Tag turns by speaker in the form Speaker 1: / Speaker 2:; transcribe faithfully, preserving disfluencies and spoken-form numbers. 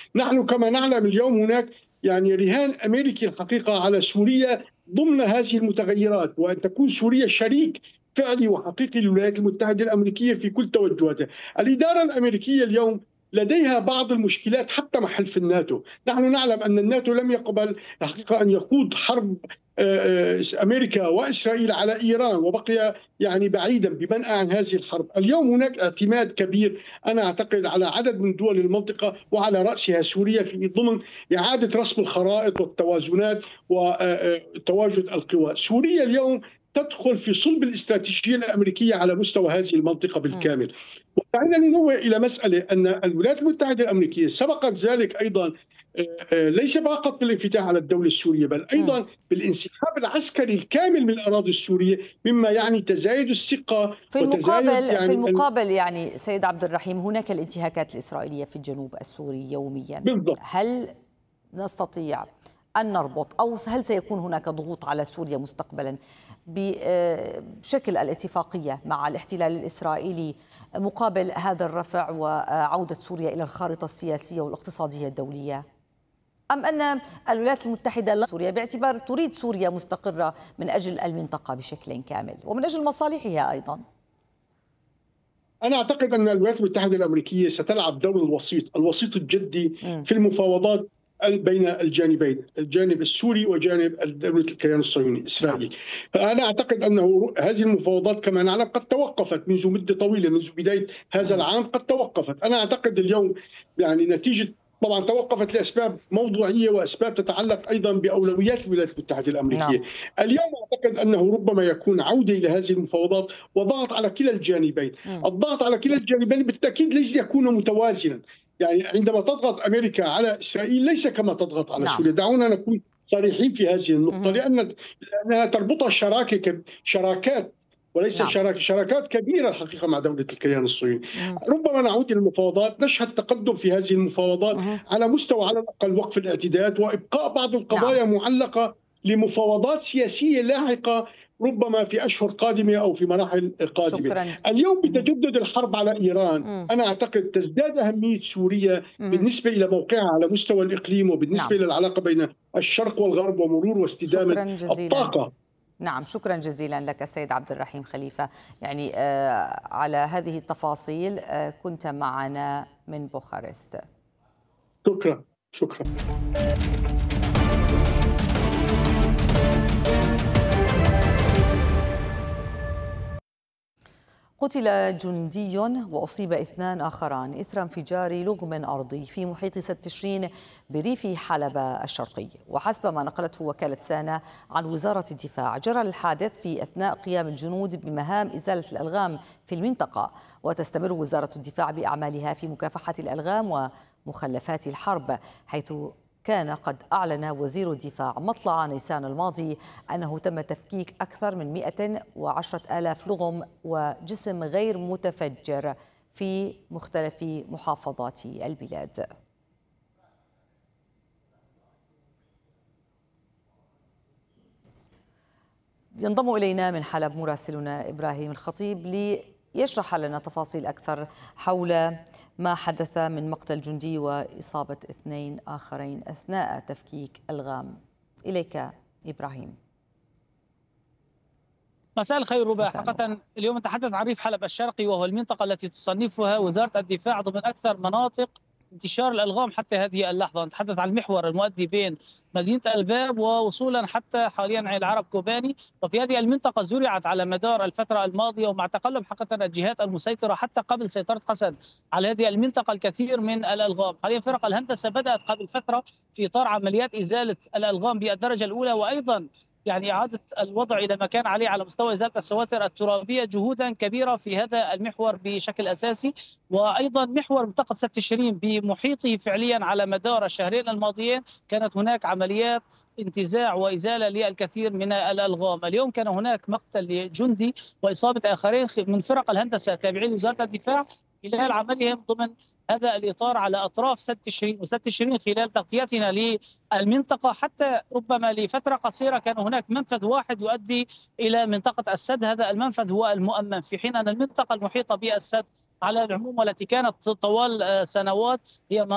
Speaker 1: نحن كما نعلم اليوم هناك يعني رهان أمريكي الحقيقة على سوريا ضمن هذه المتغيرات، وأن تكون سوريا شريك فعلي وحقيقي للولايات المتحدة الأمريكية في كل توجهاتها. الإدارة الأمريكية اليوم لديها بعض المشكلات حتى مع حلف الناتو. نحن نعلم أن الناتو لم يقبل الحقيقة أن يخوض حرب أمريكا وإسرائيل على إيران، وبقي يعني بعيدا بمنأى عن هذه الحرب. اليوم هناك اعتماد كبير أنا أعتقد على عدد من دول المنطقة وعلى رأسها سوريا في ضمن إعادة رسم الخرائط والتوازنات وتواجد القوى. سوريا اليوم تدخل في صلب الاستراتيجية الأمريكية على مستوى هذه المنطقة بالكامل. ودعينا ننوه إلى مسألة أن الولايات المتحدة الأمريكية سبقت ذلك أيضا ليس فقط بالانفتاح على الدولة السورية، بل أيضا بالانسحاب العسكري الكامل من الأراضي السورية، مما يعني تزايد الثقة
Speaker 2: في المقابل يعني في المقابل يعني سيد عبد الرحيم هناك الانتهاكات الإسرائيلية في الجنوب السوري يوميا.
Speaker 1: بالضبط.
Speaker 2: هل نستطيع أن نربط أو هل سيكون هناك ضغوط على سوريا مستقبلا بشكل الاتفاقية مع الاحتلال الإسرائيلي مقابل هذا الرفع وعودة سوريا إلى الخارطة السياسية والاقتصادية الدولية؟ أم أن الولايات المتحدة لا سوريا باعتبار تريد سوريا مستقرة من أجل المنطقة بشكل كامل ومن أجل مصالحها أيضا؟
Speaker 1: أنا أعتقد أن الولايات المتحدة الأمريكية ستلعب دور الوسيط، الوسيط الجدي في المفاوضات بين الجانبين، الجانب السوري وجانب دولة الكيان الصهيوني إسرائيل. فأنا أعتقد أنه هذه المفاوضات كما نعلم قد توقفت منذ مدة طويلة، منذ بداية هذا العام قد توقفت. أنا أعتقد اليوم يعني نتيجة طبعا توقفت لأسباب موضوعية وأسباب تتعلق أيضا بأولويات الولايات المتحدة الأمريكية. نعم. اليوم أعتقد أنه ربما يكون عودة إلى هذه المفاوضات وضغط على كلا الجانبين. م. الضغط على كلا الجانبين بالتأكيد ليس يكون متوازنا، يعني عندما تضغط أمريكا على إسرائيل ليس كما تضغط على نعم. سوريا. دعونا نكون صريحين في هذه النقطة، لأن لأنها تربطها شراكة شراكات وليس نعم. شراكة شراكات كبيرة الحقيقة مع دولة الكيان الصهيوني. ربما نعود إلى المفاوضات، نشهد تقدم في هذه المفاوضات مم. على مستوى على الأقل وقف الاعتداءات وإبقاء بعض القضايا نعم. معلقة لمفاوضات سياسية لاحقة ربما في أشهر قادمة أو في مراحل قادمة.
Speaker 2: شكرا.
Speaker 1: اليوم بتجدد الحرب على إيران مم. أنا أعتقد تزداد أهمية سوريا مم. بالنسبة إلى موقعها على مستوى الإقليم وبالنسبة نعم. إلى العلاقة بين الشرق والغرب ومرور واستدامة الطاقة.
Speaker 2: نعم، شكرا جزيلا لك السيد عبد الرحيم خليفة، يعني آه على هذه التفاصيل. آه كنت معنا من بوخارست.
Speaker 1: شكرا شكرا.
Speaker 2: قتل جندي وأصيب اثنان آخران إثر انفجار لغم أرضي في محيط ست تشرين بريف حلب الشرقي. وحسب ما نقلته وكالة سانا عن وزارة الدفاع، جرى الحادث في أثناء قيام الجنود بمهام إزالة الألغام في المنطقة، وتستمر وزارة الدفاع بأعمالها في مكافحة الألغام ومخلفات الحرب، حيث كان قد أعلن وزير الدفاع مطلع نيسان الماضي أنه تم تفكيك أكثر من مئة وعشرة آلاف لغم وجسم غير متفجر في مختلف محافظات البلاد. ينضم إلينا من حلب مراسلنا إبراهيم الخطيب ليشرح لنا تفاصيل أكثر حول ما حدث من مقتل جندي وإصابة اثنين آخرين أثناء تفكيك ألغام. إليك إبراهيم.
Speaker 3: مساء الخير ربا. حقيقة اليوم نتحدث عن ريف حلب الشرقي، وهو المنطقة التي تصنفها وزارة الدفاع ضمن أكثر مناطق انتشار الألغام حتى هذه اللحظة. نتحدث عن المحور المؤدي بين مدينة الباب ووصولا حتى حاليا عين العرب كوباني، وفي هذه المنطقة زرعت على مدار الفترة الماضية ومع تقلب حقيقة الجهات المسيطرة حتى قبل سيطرة قسد على هذه المنطقة الكثير من الألغام. حاليا فرق الهندسة بدأت قبل فترة في إطار عمليات إزالة الألغام بالدرجة الأولى، وأيضا يعني إعادة الوضع إلى ما كان عليه على مستوى إزالة السواتر الترابية، جهودا كبيرة في هذا المحور بشكل أساسي. وأيضا محور منطقة ست تشرين بمحيطه فعليا على مدار الشهرين الماضيين كانت هناك عمليات انتزاع وإزالة للكثير من الألغام. اليوم كان هناك مقتل لجندي وإصابة آخرين من فرق الهندسة التابعين لوزارة الدفاع خلال عملهم ضمن هذا الإطار على أطراف ست تشرين وست تشرين. خلال تغطيتنا للمنطقة حتى ربما لفترة قصيرة كان هناك منفذ واحد يؤدي إلى منطقة السد، هذا المنفذ هو المؤمن، في حين أن المنطقة المحيطة بالسد على العموم والتي كانت طوال سنوات هي